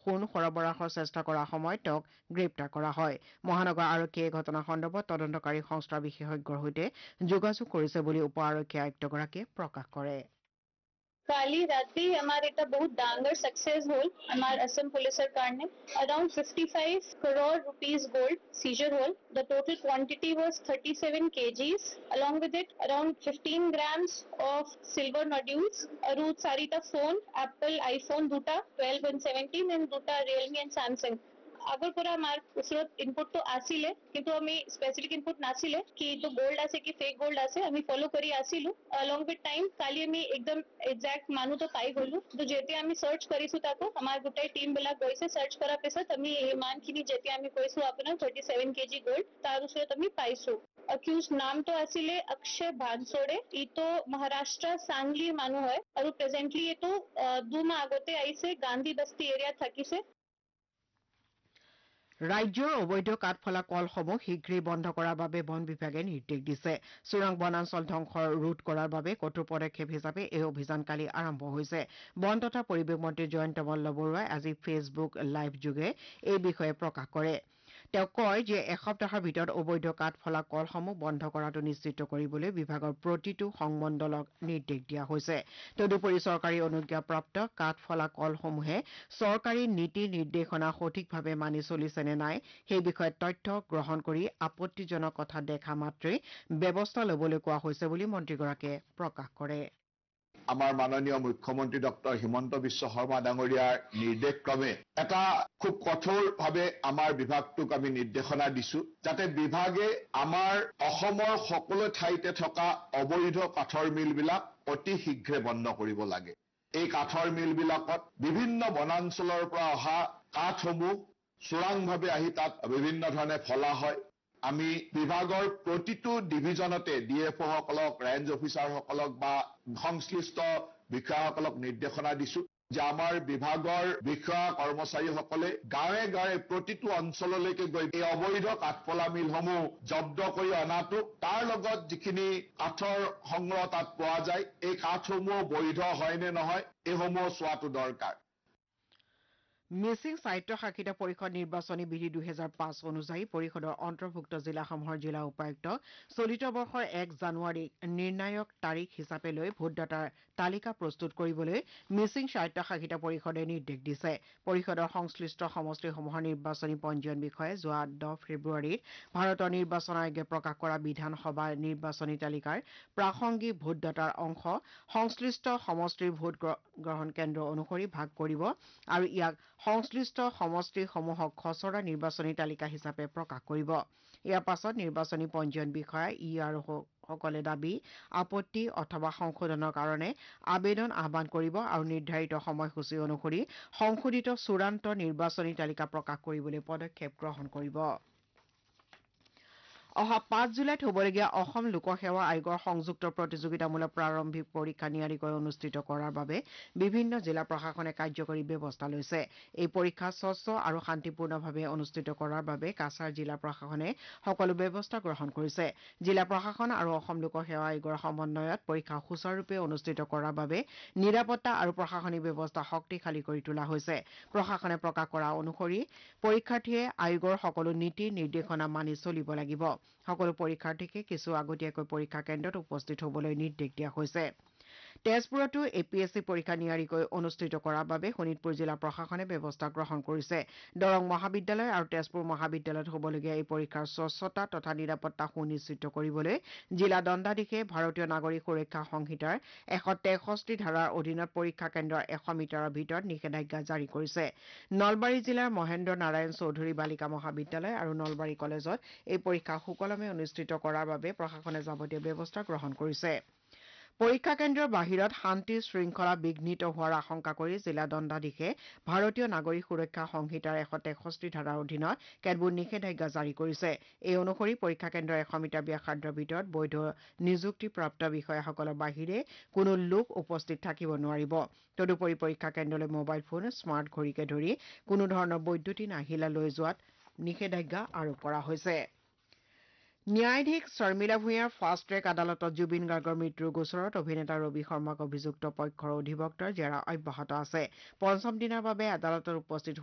সোণ সৰবৰাহৰ চেষ্টা কৰাৰ সময়ত তেওঁক গ্ৰেপ্তাৰ কৰা হয় মহানগৰ আৰক্ষীয়ে এই ঘটনা সন্দৰ্ভত তদন্তকাৰী সংস্থাৰ বিশেষজ্ঞৰ সৈতে যোগাযোগ কৰিছে বুলি উপ আৰক্ষী আয়ুক্তগৰাকীয়ে প্ৰকাশ কৰে काली रात्रि हमारे एक बहुत डांगर सक्सेस होल हमारे असम पुलिस सरकार ने around 55 crore rupees gold seizure hole. The total quantity was 37 kgs. Along with it, around 15 grams of silver nodules. Arut Sarita phone, Apple iPhone duta 12 and 17 and duta Realme and Samsung. আগৰ পৰা আমাৰ ওচৰত ইনপুটটো আছিলে কিন্তু আমি specific input নাছিলে কি তো গোল্ড আছে কি ফেক গোল্ড আছে আমি ফলো কৰি আছিলো along with time কালি আমি একদম এক্সাক্ট মানুহটো পাই গলো তো যেতিয়া আমি সার্চ কৰিছো তাকো আমাৰ গোটেই টিম বিলাক গৈছে সার্চ কৰাৰ পিছত আমি এই মানখিনি যেতিয়া আমি কৈছো আপোনাৰ 37 কেজি গোল্ড তাৰ ওচৰত আমি পাইছো accused নামটো আছিলে অক্ষয় ভানসোড়ে ইটো মহাৰাষ্ট্ৰ সাংলি মানুহ হয় আৰু প্ৰেজেন্টলি এটো 2 মাহ আগতে আইছে গান্ধী বস্তি এৰিয়া থাকিছে ৰাজ্যৰ অবৈধ কাঠফলা কলসমূহ শীঘ্ৰেই বন্ধ কৰাৰ বাবে বন বিভাগে নিৰ্দেশ দিছে চোৰাং বনাঞ্চল ধ্বংস ৰোধ কৰাৰ বাবে কঠোৰ পদক্ষেপ হিচাপে এই অভিযান কালি আৰম্ভ হৈছে বন তথা পৰিৱেশ মন্ত্ৰী জয়ন্ত মল্ল বৰুৱাই আজি ফেচবুক লাইভ যোগে এই বিষয়ে প্ৰকাশ কৰে তেওঁ কয় যে এসপ্তাহৰ ভিতৰত অবৈধ কাঠফলা কলসমূহ বন্ধ কৰাটো নিশ্চিত কৰিবলৈ বিভাগৰ প্ৰতিটো সংমণ্ডলক নিৰ্দেশ দিয়া হৈছে তদুপৰি চৰকাৰী অনুজ্ঞাপ্ৰাপ্ত কাঠফলা কলসমূহে চৰকাৰী নীতি নিৰ্দেশনা সঠিকভাৱে মানি চলিছে নে নাই সেই বিষয়ে তথ্য গ্ৰহণ কৰি আপত্তিজনক কথা দেখা মাত্ৰেই ব্যৱস্থা ল'বলৈ কোৱা হৈছে বুলি মন্ত্ৰীগৰাকীয়ে প্ৰকাশ কৰে আমাৰ মাননীয় মুখ্যমন্ত্ৰী ডক্টৰ হিমন্ত বিশ্ব শৰ্মা ডাঙৰীয়াৰ নিৰ্দেশ ক্ৰমে এটা খুব কঠোৰভাৱে আমাৰ বিভাগটোক আমি নিৰ্দেশনা দিছো যাতে বিভাগে আমাৰ অসমৰ সকলো ঠাইতে থকা অবৈধ কাঠৰ মিলবিলাক অতি শীঘ্ৰে বন্ধ কৰিব লাগে এই কাঠৰ মিলবিলাকত বিভিন্ন বনাঞ্চলৰ পৰা অহা কাঠসমূহ চোৰাংভাৱে আহি তাত বিভিন্ন ধৰণে ফলা হয় আমি বিভাগৰ প্ৰতিটো ডিভিজনতে ডিএফও সকলক ৰেঞ্জ অফিচাৰ সকলক বা সংশ্লিষ্ট বিষয়াসকলক নিৰ্দেশনা দিছো যে আমাৰ বিভাগৰ বিষয়া কৰ্মচাৰীসকলে গাঁৱে গাঁৱে প্ৰতিটো অঞ্চললৈকে গৈ এই অবৈধ কাঠফলা মিলসমূহ জব্দ কৰি অনাটো তাৰ লগত যিখিনি কাঠৰ সংগ্ৰহ তাত পোৱা যায় এই কাঠসমূহ বৈধ হয় নে নহয় এইসমূহ চোৱাটো দৰকাৰ মিচিং সাহিত্য শাখিত পৰিষদ নিৰ্বাচনী বিধি 2005 অনুযায়ী পৰিষদৰ অন্তৰ্ভুক্ত জিলাসমূহৰ জিলা উপায়ুক্ত চলিত বৰ্ষৰ 1 জানুৱাৰীক নিৰ্ণায়ক তাৰিখ হিচাপে লৈ ভোটদাতাৰ তালিকা প্ৰস্তুত কৰিবলৈ মিচিং সাহিত্য শাখিত পৰিষদে নিৰ্দেশ দিছে পৰিষদৰ সংশ্লিষ্ট সমষ্টিসমূহৰ নিৰ্বাচনী পঞ্জীয়ন বিষয়ে যোৱা 10 ফেব্ৰুৱাৰীত ভাৰতৰ নিৰ্বাচন আয়োগে প্ৰকাশ কৰা বিধানসভা নিৰ্বাচনী তালিকাৰ প্ৰাসংগিক ভোটদাতাৰ অংশ সংশ্লিষ্ট সমষ্টিৰ ভোট গ্ৰহণ কেন্দ্ৰ অনুসৰি ভাগ কৰিব আৰু ইয়াক সংশ্লিষ্ট সমষ্টিসমূহক খচৰা নিৰ্বাচনী তালিকা হিচাপে প্ৰকাশ কৰিব ইয়াৰ পাছত নিৰ্বাচনী পঞ্জীয়ন বিষয়া আৰু সকলে দাবী আপত্তি অথবা সংশোধনৰ কাৰণে আবেদন আহ্বান কৰিব আৰু নিৰ্ধাৰিত সময়সূচী অনুসৰি সংশোধিত চূড়ান্ত নিৰ্বাচনী তালিকা প্ৰকাশ কৰিবলৈ পদক্ষেপ গ্ৰহণ কৰিব অহা 5 জুলাইত হ'বলগীয়া অসম লোকসেৱা আয়োগৰ সংযুক্ত প্ৰতিযোগিতামূলক প্ৰাৰম্ভিক পৰীক্ষা নিয়াৰিকৈ অনুষ্ঠিত কৰাৰ বাবে বিভিন্ন জিলা প্ৰশাসনে কাৰ্যকৰী ব্যৱস্থা লৈছে এই পৰীক্ষা স্বচ্ছ আৰু শান্তিপূৰ্ণভাৱে অনুষ্ঠিত কৰাৰ বাবে কাছাৰ জিলা প্ৰশাসনে সকলো ব্যৱস্থা গ্ৰহণ কৰিছে জিলা প্ৰশাসন আৰু অসম লোকসেৱা আয়োগৰ সমন্বয়ত পৰীক্ষা সুচাৰুৰূপে অনুষ্ঠিত কৰাৰ বাবে নিৰাপত্তা আৰু প্ৰশাসনিক ব্যৱস্থা শক্তিশালী কৰি তোলা হৈছে প্ৰশাসনে প্ৰকাশ কৰা অনুসৰি পৰীক্ষাৰ্থীয়ে আয়োগৰ সকলো নীতি নিৰ্দেশনা মানি চলিব লাগিব সকলো পৰীক্ষাৰ্থীকে কিছু আগতীয়াকৈ পৰীক্ষা কেন্দ্ৰত উপস্থিত হ'বলৈ নিৰ্দেশ দিয়া হৈছে তেজপুৰতো এপিএছচি পৰীক্ষা নিয়াৰিকৈ অনুষ্ঠিত কৰাৰ বাবে শোণিতপুৰ জিলা প্ৰশাসনে ব্যৱস্থা গ্ৰহণ কৰিছে দৰং মহাবিদ্যালয় আৰু তেজপুৰ মহাবিদ্যালয়ত হ'বলগীয়া এই পৰীক্ষাৰ স্বচ্ছতা তথা নিৰাপত্তা সুনিশ্চিত কৰিবলৈ জিলা দণ্ডাধীশে ভাৰতীয় নাগৰিক সুৰক্ষা সংহিতাৰ 163 ধাৰাৰ অধীনত পৰীক্ষা কেন্দ্ৰৰ 100 মিটাৰৰ ভিতৰত নিষেধাজ্ঞা জাৰি কৰিছে নলবাৰী জিলাৰ মহেন্দ্ৰ নাৰায়ণ চৌধুৰী বালিকা মহাবিদ্যালয় আৰু নলবাৰী কলেজত এই পৰীক্ষা সুকলমে অনুষ্ঠিত কৰাৰ বাবে প্ৰশাসনে যাৱতীয় ব্যৱস্থা গ্ৰহণ কৰিছে পৰীক্ষা কেন্দ্ৰৰ বাহিৰত শান্তি শৃংখলা বিঘ্নিত হোৱাৰ আশংকা কৰি জিলা দণ্ডাধীশে ভাৰতীয় নাগৰিক সুৰক্ষা সংহিতাৰ 163 ধাৰাৰ অধীনত কেতবোৰ নিষেধাজ্ঞা জাৰি কৰিছে এই অনুসৰি পৰীক্ষা কেন্দ্ৰৰ 100 মিটাৰ ব্যাসাৰ্ধৰ ভিতৰত বৈধ নিযুক্তিপ্ৰাপ্ত বিষয়াসকলৰ বাহিৰে কোনো লোক উপস্থিত থাকিব নোৱাৰিব তদুপৰি পৰীক্ষা কেন্দ্ৰলৈ মোবাইল ফোন স্মাৰ্ট ঘড়ীকে ধৰি কোনো ধৰণৰ বৈদ্যুতিন আহিলা লৈ যোৱাত নিষেধাজ্ঞা আৰোপ কৰা হৈছে ন্যায়াধীশ শৰ্মিলা ভূঞাৰ ফাষ্ট ট্ৰেক আদালতত জুবিন গাৰ্গৰ মৃত্যুৰ গোচৰত অভিনেতা ৰবি শৰ্মাক অভিযুক্ত পক্ষৰ অধিবক্তাৰ জেৰা অব্যাহত আছে পঞ্চম দিনৰ বাবে আদালতত উপস্থিত